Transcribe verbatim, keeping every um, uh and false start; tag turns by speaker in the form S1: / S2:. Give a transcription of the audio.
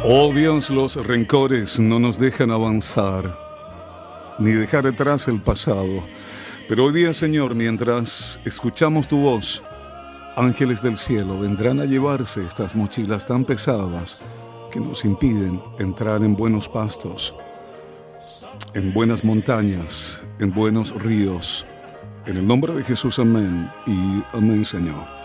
S1: Oh Dios, los rencores no nos dejan avanzar, ni dejar atrás el pasado. Pero hoy día, Señor, mientras escuchamos tu voz, ángeles del cielo vendrán a llevarse estas mochilas tan pesadas que nos impiden entrar en buenos pastos, en buenas montañas, en buenos ríos. En el nombre de Jesús, amén y amén, Señor.